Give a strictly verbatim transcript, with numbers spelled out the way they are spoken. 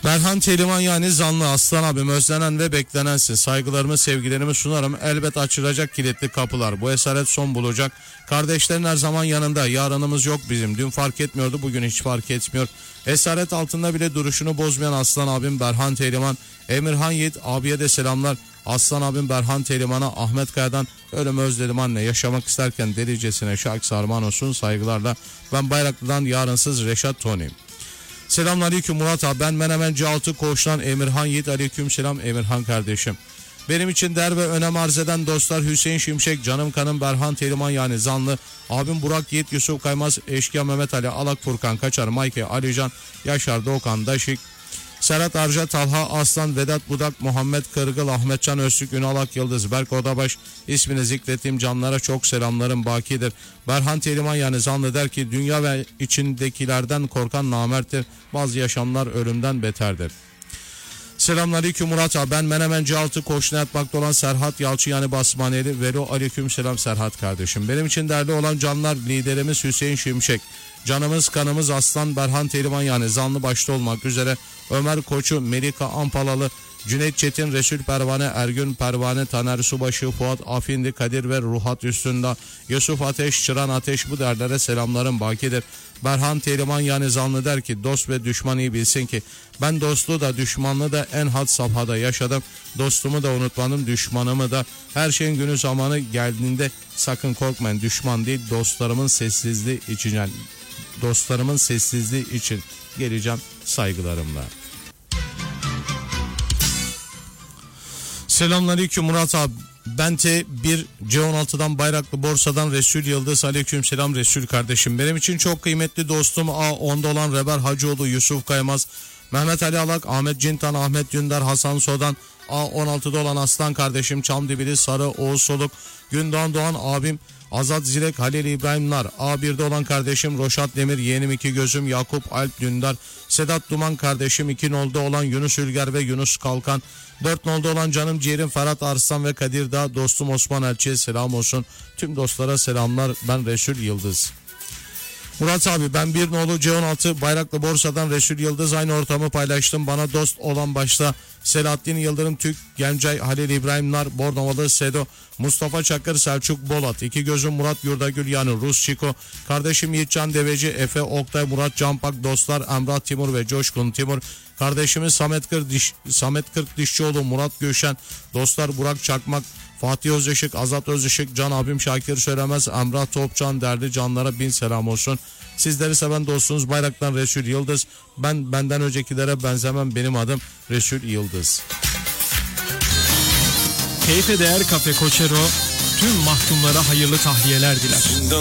Berhan Teliman yani Zanlı Aslan abim, özlenen ve beklenensin. Saygılarımı, sevgilerimi sunarım. Elbet açılacak kilitli kapılar. Bu esaret son bulacak. Kardeşlerin her zaman yanında. Yarınımız yok bizim. Dün fark etmiyordu, bugün hiç fark etmiyor. Esaret altında bile duruşunu bozmayan Aslan abim Berhan Teliman. Emirhan Yiğit abiye de selamlar. Aslan abim Berhan Teliman'a Ahmet Kaya'dan ölümü özledim anne. Yaşamak isterken delicesine şarkısı armağan olsun. Saygılarla ben Bayraklı'dan yarınsız Reşat Tony. Selamünaleyküm Murat abi, ben Menemenci altı Koğuş'tan Emirhan Yiğit. Aleyküm selam Emirhan kardeşim. Benim için değer ve önem arz eden dostlar Hüseyin Şimşek, canım kanım Berhan Teliman yani Zanlı, abim Burak Yiğit, Yusuf Kaymaz, Eşkıya Mehmet Ali, Alak Furkan Kaçar, Mayke, Alican, Yaşar Doğukan Daşik, Serhat Arca, Talha Aslan, Vedat Budak, Muhammed Kırgıl, Ahmetcan Öztürk, Ünal Ak Yıldız, Berk Odabaş, ismini zikrettiğim canlara çok selamlarım bakidir. Berhan Teliman yani Zanlı der ki dünya ve içindekilerden korkan namerttir. Bazı yaşamlar ölümden beterdir. Selamünaleyküm Murat abi, ben Menemenci altı Koç'una yatmakta olan Serhat Yalçı yani Basmaneli. Velo aleyküm selam Serhat kardeşim. Benim için değerli olan canlar liderimiz Hüseyin Şimşek. Canımız kanımız Aslan Berhan Teliman yani Zanlı başta olmak üzere Ömer Koçu, Melika Ampalalı, Cüneyt Çetin, Resul Pervane, Ergün Pervane, Taner Subaşı, Fuat Afindi, Kadir ve Ruhat Üstünde, Yusuf Ateş, Çıran Ateş, bu derlere selamlarım bakidir. Berhan Teliman yani Zanlı der ki dost ve düşman iyi bilsin ki ben dostluğu da düşmanlığı da en had safhada yaşadım. Dostumu da unutmadım, düşmanımı da. Her şeyin günü zamanı geldiğinde sakın korkmayın, düşman değil dostlarımın sessizliği için, dostlarımın sessizliği için geleceğim saygılarımla. Selamünaleyküm Murat abi. Ben T bir C on altıdan Bayraklı Borsa'dan Resul Yıldız. Aleyküm selam Resul kardeşim. Benim için çok kıymetli dostum A onda olan Reber Hacıoğlu, Yusuf Kaymaz, Mehmet Ali Alak, Ahmet Cintan, Ahmet Dündar, Hasan Sodan, A on altıda olan Aslan kardeşim Çamdibili, Sarı, Oğuz Soluk, Gündoğan Doğan abim, Azat Zirek, Halil İbrahimler, A birde olan kardeşim Roşat Demir, yeğenim iki gözüm Yakup Alp Dündar, Sedat Duman kardeşim, iki nolda olan Yunus Ülger ve Yunus Kalkan, dört nolda olan canım ciğerim Ferhat Arslan ve Kadir Dağ, dostum Osman Elçi'ye selam olsun. Tüm dostlara selamlar, ben Resul Yıldız. Murat abi, ben bir nolu C on altı Bayraklı Borsa'dan Resul Yıldız, aynı ortamı paylaştım. Bana dost olan başta Selahattin Yıldırım Türk, Gencay, Halil İbrahimler, Bornovalı Sedo, Mustafa Çakır, Selçuk Bolat, iki gözüm Murat Yurdagül yani Rus Çiko, kardeşim Yiğitcan Deveci, Efe Oktay, Murat Campak, dostlar Emrah Timur ve Coşkun Timur, kardeşimiz Samet Kırk, Diş, Samet Kırk Dişçioğlu, Murat Gülşen, dostlar Burak Çakmak, Fatih Özışık, Azat Özışık, Can abim Şakir Söylemez, Emrah Topçan, derdi canlara bin selam olsun. Sizleri seven dostunuz Bayraktan Resul Yıldız. Ben benden öncekilere benzemem, benim adım Resul Yıldız. Keyfe değer Kafe Koçero tüm mahkumlara hayırlı tahliyeler diler.